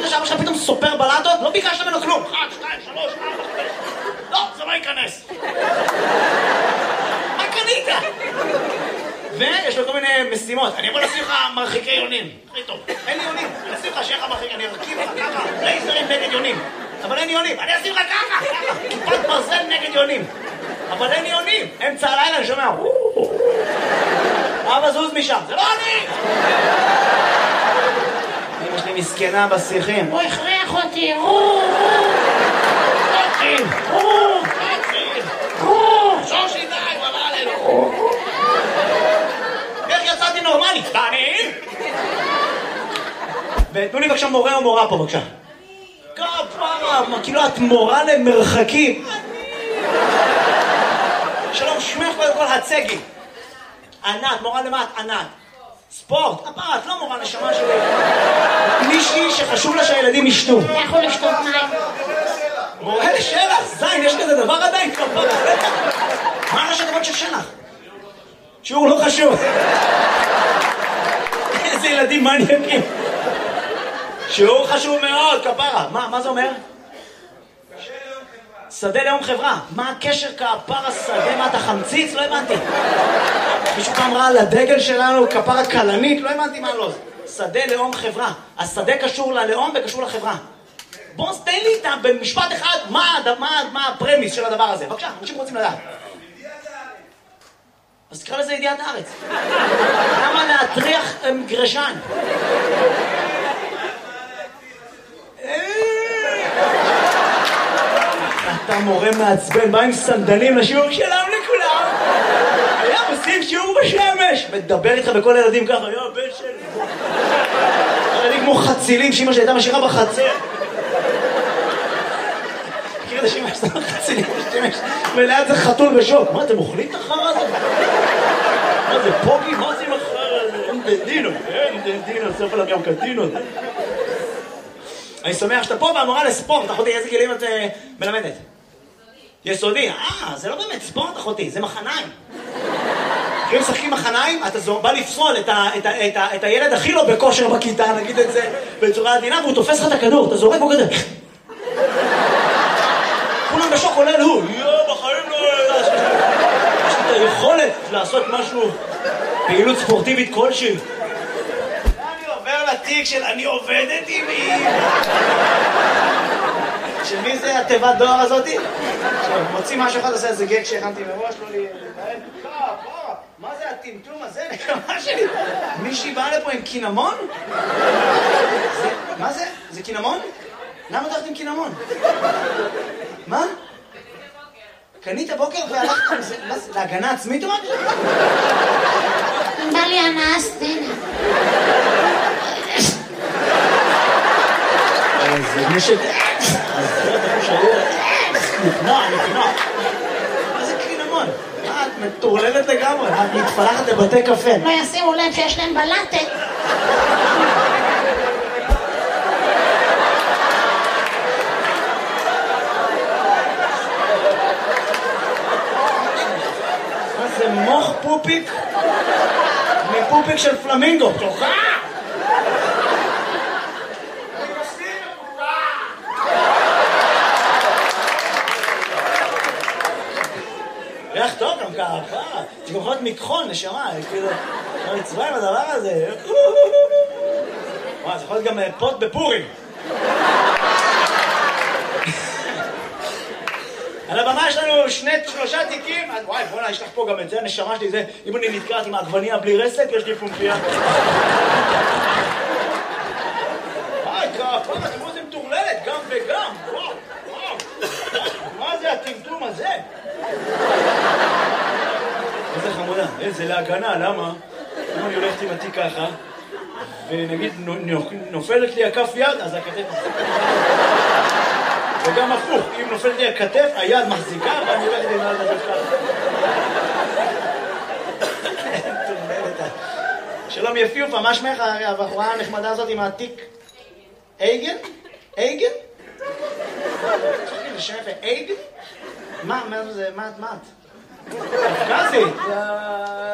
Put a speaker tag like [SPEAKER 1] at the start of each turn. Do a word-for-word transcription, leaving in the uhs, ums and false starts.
[SPEAKER 1] ראית שאבא שלך פתאום סופר בלטות? לא ביקשת ממנו כלום. אחת, שתיים, שלוש, ארבע, חמש. לא, זה לא ייכנס. מה קנית? ויש לו כל מיני משימות. אני יכול לשים לך מרחיקי יונים. הכי טוב. אין לי יונים. אני אשים לך שיהיה לך מרחיק, אני ארכיב לך ככה. לייזרים נגד יונים. אבל אין יונים. אני אשים לך ככה, ככה. כיפת ברזל נגד יונים. אבל אין יונים. אמצע הלילה אני שומע. אבא זוז משם. זה לא אני! אמא שלי מסכנה בשיחים.
[SPEAKER 2] הוא הכריח אותי. רו, רו. רו. רו.
[SPEAKER 1] שושי די, בבא עלינו. איך יצאתי נורמלי? תעני? ותנו לי בבקשה מורה או מורה פה בבקשה. כפרה, כאילו את מורה למרחקים. שלום, שמך קודם כל הצגי. ענת, מורה למה את ענת? ספורט, כפרה, את לא מורה נשמה שלי. מישהי שחשוב לה שהילדים ישתו.
[SPEAKER 2] יכול לשתות מים.
[SPEAKER 1] מורה לשלח, זין, יש כזה דבר עדיין, כפרה. מה ראשי תיבות של שלח? שיעור לא חשוב. איזה ילדים מניאקים. שיעור חשוב מאוד, כפרה. מה, מה זה אומר? שדה ליום חברה. מה הקשר כפרה שדה? מה אתה חמציץ? לא הבנתי. מישהו פעם ראה על הדגל שלנו כפרה קלנית? לא הבנתי מה לא. שדה ליום חברה. השדה קשור ללאום וקשור לחברה. בוא תן לי איתם במשפט אחד מה, מה, מה הפרמיס של הדבר הזה. בבקשה, אנשים רוצים לדעת. אז תקרא לזה ידיעת הארץ. למה להטריח גרשן? אתה מורה מעצבן, בא עם סנדלים לשיעור שלם לכולם. היה עושים שיעור בשמש. מדבר איתך בכל הילדים ככה, יו, בן שלי. ילדים כמו חצילים, שאמא שהייתה משאירה בחצר. מכיר את השאמא שאתה חצילים בשמש? וליד זה חתול בשוק. מה, אתם אוכלים את החרא הזה? מה זה, פוגי? מה זה עם החרא הזה? אין דדינו, אין דדינו, סוף עליו גם קדינו. אני שמח שאתה פה והמורה לספורט. אחותי, איזה גילים את מלמדת? יסודי. אה, זה לא באמת ספורט, אחותי, זה מחניים. כשהם משחקים מחניים, אתה בא לפסול את הילד הכי לא בכושר בכיתה, נגיד את זה בצורה עדינה, והוא תופס לך את הכדור, אתה זורק בו כזה. כולם בשוק, עולה הוא. יו, בחיים לא... יש לי את היכולת לעשות משהו, פעילות ספורטיבית כלשהי. לתיק של אני עובדת עם מי. של מי זה התיבת דואר הזאתי? מוציא משהו אחד, עושה איזה גג שהכנתי מראש, לא להתנהל. מה זה הטמטום הזה? נקמה שלי. מישהי באה לפה עם קינמון? מה זה? זה קינמון? למה אתה הולכת עם קינמון? מה? קנית בוקר והלכת עם זה? להגנה עצמית או משהו?
[SPEAKER 2] בא לי הנאה סצנה.
[SPEAKER 1] זה מי ש... אז זה אתה חושב נפנוע, נפנוע. מה זה קינמון? מה, את מטורללת לגמרי? את מתפלחת לבתי קפה.
[SPEAKER 2] לא ישימו לב שיש להם בלטת.
[SPEAKER 1] מה זה מוח פופיק? מפופיק של פלמינגו. תוכה! ריח טוב גם ככה, זה גם יכול להיות מכחול, נשמה, כאילו, לא נצבע עם הדבר הזה. וואי, זה יכול להיות גם פוט בפורים. על הבמה יש לנו שני, שלושה תיקים, וואי, בוא'נה, יש לך פה גם את זה, הנשמה שלי, זה, אם אני נתקעת עם העגבניה בלי רסק, יש לי פומפיה. וואי, כפה, תראו זה מטורללת, גם וגם, וואו, וואו. מה זה הטמטום הזה? איזה חמודה, איזה להגנה, למה? אם אני הולכת עם התיק ככה, ונגיד נופלת לי הכף יד, אז הכתף מחזיקה. וגם הפוך, אם נופלת לי הכתף, היד מחזיקה, ואני הולכת עם היד הזאת ככה. שלום יפיופה, מה שמך הבחורה הנחמדה הזאת עם התיק? אייגן? אייגן? זה שם יפה, אייגן? מה, מה זה, מה את? קפקזית?